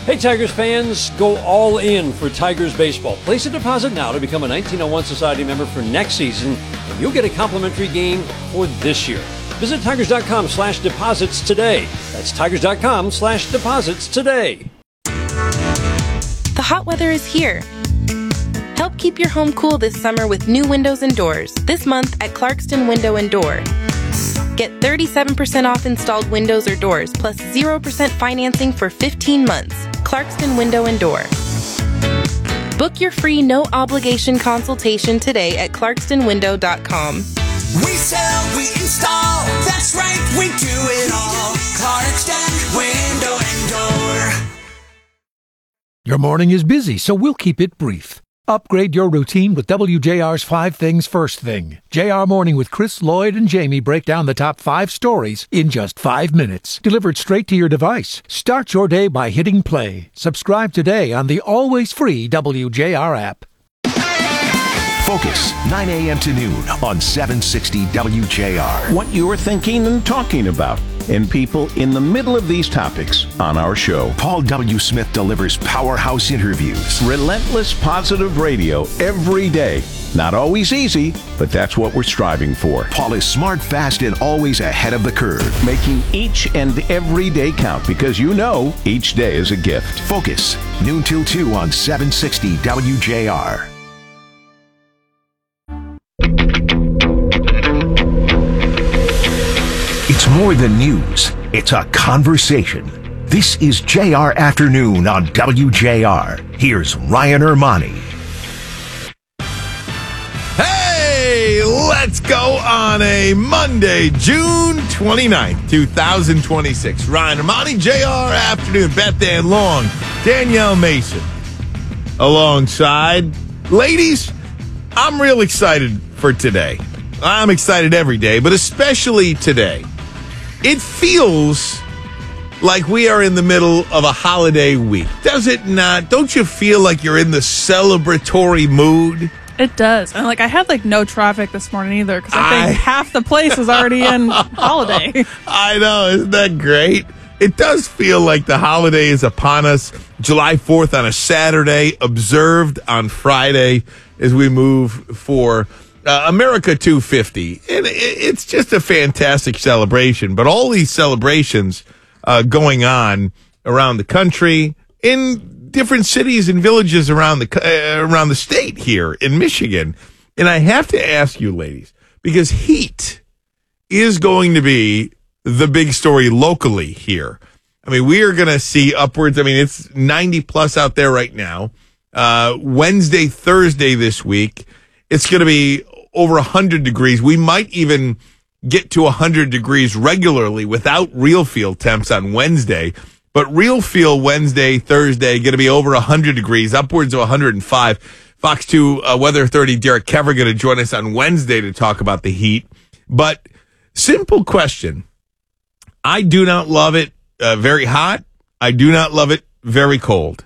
Hey, Tigers fans, go all in for Tigers baseball. Place a deposit now to become a 1901 Society member for next season, and you'll get a complimentary game for this year. Visit Tigers.com/deposits today. That's Tigers.com/deposits today. The hot weather is here. Help keep your home cool this summer with new windows and doors. This month at Clarkston Window and Door. Get 37% off installed windows or doors, plus 0% financing for 15 months. Clarkston Window and Door. Book your free no-obligation consultation today at clarkstonwindow.com. We sell, we install, that's right, we do it all. Clarkston Window and Door. Your morning is busy, so we'll keep it brief. Upgrade your routine with WJR's 5 Things First Thing. JR Morning with Chris, Lloyd, and Jamie break down the top 5 stories in just 5 minutes. Delivered straight to your device. Start your day by hitting play. Subscribe today on the always free WJR app. Focus, 9 a.m. to noon on 760 WJR. What you are thinking and talking about, and people in the middle of these topics on our show. Paul W. Smith delivers powerhouse interviews. Relentless positive radio every day. Not always easy, but that's what we're striving for. Paul is smart, fast, and always ahead of the curve. Making each and every day count because you know each day is a gift. Focus, noon till 2 on 760 WJR. It's more than news. It's a conversation. This is JR Afternoon on WJR. Here's Ryan Ermani. Hey, let's go on a Monday, June 29th, 2026. Ryan Ermani, JR Afternoon. Beth Ann Long, Danielle Mason. Alongside. Ladies, I'm real excited for today. I'm excited every day, but especially today. It feels like we are in the middle of a holiday week. Does it not? Don't you feel like you're in the celebratory mood? It does. And I had no traffic this morning either because I think half the place is already in holiday. I know. Isn't that great? It does feel like the holiday is upon us. July 4th on a Saturday, observed on Friday as we move for America 250. And it's just a fantastic celebration. But all these celebrations going on around the country, in different cities and villages around the state here in Michigan. And I have to ask you, ladies, because heat is going to be the big story locally here. I mean, we are going to see upwards. I mean, it's 90 plus out there right now. Wednesday, Thursday this week, it's going to be over 100 degrees. We might even get to 100 degrees regularly without real field temps on Wednesday. But real field Wednesday, Thursday, going to be over 100 degrees, upwards of 105. Fox 2 Weather 30, Derek Kever going to join us on Wednesday to talk about the heat. But simple question. I do not love it very hot. I do not love it very cold.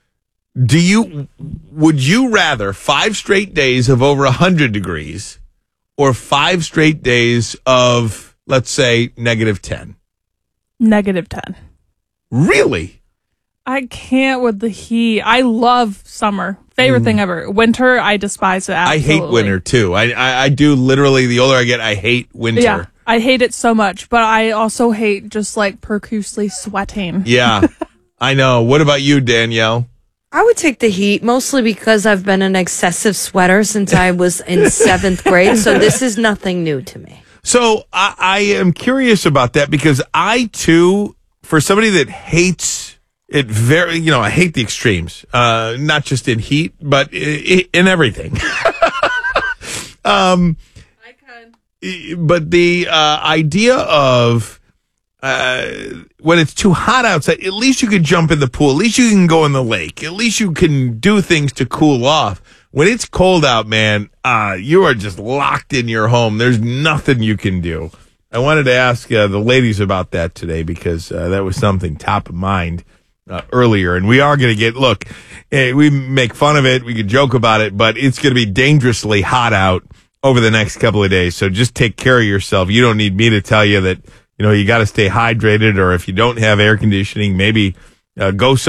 Would you rather 5 straight days of over 100 degrees or 5 straight days of, let's say, -10? -10. Really? I can't with the heat. I love summer. Favorite thing ever. Winter, I despise it. Absolutely. I hate winter too. I do literally, the older I get, I hate winter. Yeah, I hate it so much, but I also hate just profusely sweating. Yeah, I know. What about you, Danielle? I would take the heat, mostly because I've been an excessive sweater since I was in 7th grade, so this is nothing new to me. So I am curious about that because I, too, for somebody that hates it I hate the extremes, not just in heat, but in everything. But the idea of when it's too hot outside, at least you can jump in the pool. At least you can go in the lake. At least you can do things to cool off. When it's cold out, man, you are just locked in your home. There's nothing you can do. I wanted to ask the ladies about that today because that was something top of mind earlier. And we are going to we make fun of it. We could joke about it, but it's going to be dangerously hot out over the next couple of days. So just take care of yourself. You don't need me to tell you that, you got to stay hydrated, or if you don't have air conditioning, maybe go